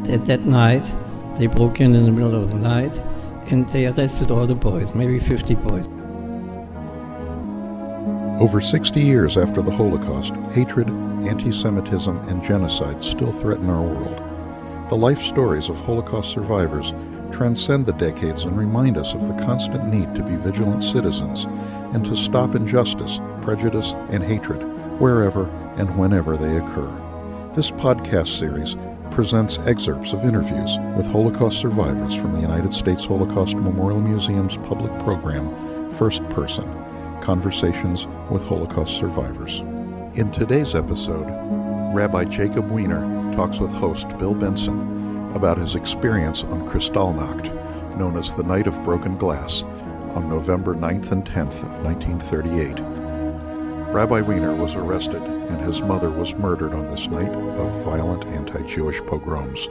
And at that night, they broke in the middle of the night, and they arrested all the boys, maybe 50 boys. Over 60 years after the Holocaust, hatred, anti-Semitism, and genocide still threaten our world. The life stories of Holocaust survivors transcend the decades and remind us of the constant need to be vigilant citizens and to stop injustice, prejudice, and hatred wherever and whenever they occur. This podcast series presents excerpts of interviews with Holocaust survivors from the United States Holocaust Memorial Museum's public program, First Person, Conversations with Holocaust Survivors. In today's episode, Rabbi Jacob Weiner talks with host Bill Benson about his experience on Kristallnacht, known as the Night of Broken Glass, on November 9th and 10th of 1938. Rabbi Weiner was arrested and his mother was murdered on this night of violent anti-Jewish pogroms.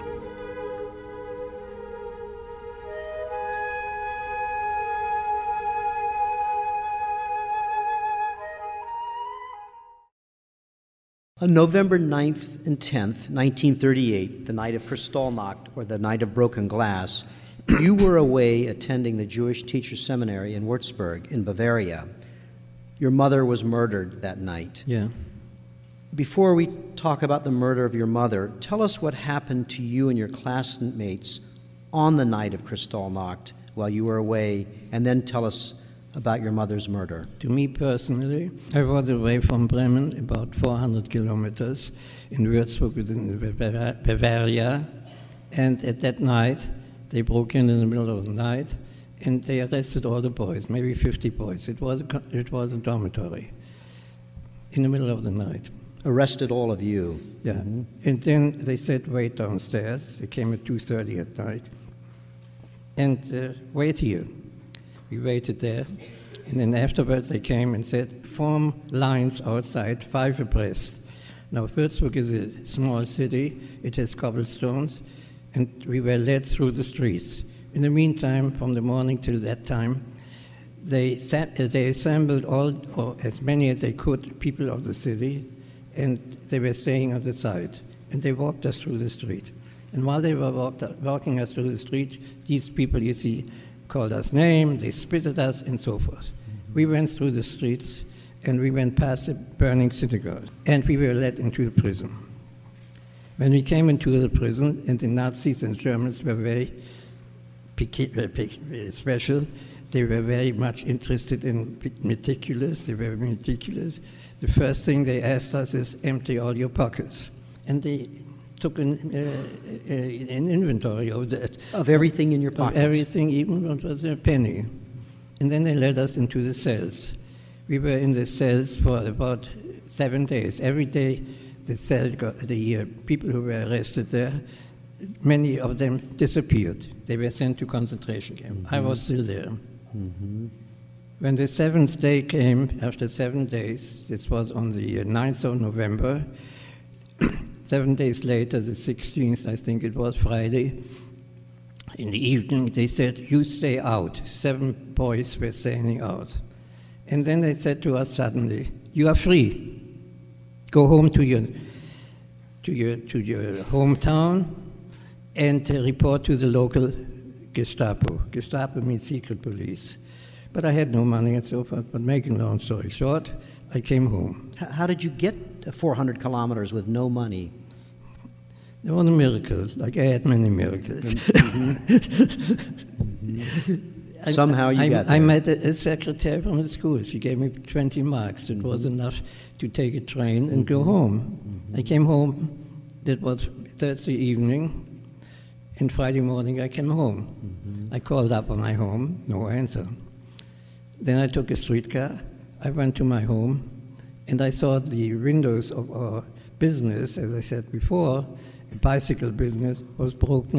On November 9th and 10th, 1938, the night of Kristallnacht, or the Night of Broken Glass, you were away attending the Jewish Teacher Seminary in Würzburg in Bavaria. Your mother was murdered that night. Yeah. Before we talk about the murder of your mother, tell us what happened to you and your classmates on the night of Kristallnacht while you were away, and then tell us about your mother's murder. To me personally, I was away from Bremen about 400 kilometers in Würzburg within Bavaria, and at that night they broke in the middle of the night and they arrested all the boys, maybe 50 boys. It was a dormitory in the middle of the night. Arrested all of you? Yeah. Mm-hmm. And then they said, wait downstairs. They came at 2:30 at night. And wait here. We waited there. And then afterwards they came and said, form lines outside, 5 abreast. Now, Würzburg is a small city. It has cobblestones. And we were led through the streets. In the meantime, from the morning till that time, they assembled all, or as many as they could, people of the city, and they were staying on the side. And they walked us through the street. And while they were walking us through the street, these people, you see, called us names, they spit at us, and so forth. We went through the streets, and we went past a burning synagogue, and we were led into the prison. When we came into the prison, and the Nazis and Germans were very special. They were very much interested in meticulous. They were meticulous. The first thing they asked us is, empty all your pockets. And they took an inventory of that. Of everything in your pockets? Of everything, even what was a penny. And then they led us into the cells. We were in the cells for about 7 days. Every day the people who were arrested there, many of them disappeared. They were sent to concentration camp. Mm-hmm. I was still there. Mm-hmm. When the 7th day came, after 7 days, this was on the 9th of November, 7 days later, the 16th, I think it was Friday, in the evening, they said, you stay out. 7 boys were staying out. And then they said to us suddenly, you are free. Go home to your hometown and report to the local Gestapo. Gestapo means secret police. But I had no money and so forth, but making a long story short, I came home. How did you get 400 kilometers with no money? It was a miracle, like I had many miracles. Somehow you got there. I met a secretary from the school. She gave me 20 marks. It was enough to take a train and go home. I came home. That was Thursday evening. And Friday morning I came home. I called up on my home, no answer. Then I took a streetcar. I went to my home, and I saw the windows of our business, as I said before, a bicycle business, was broken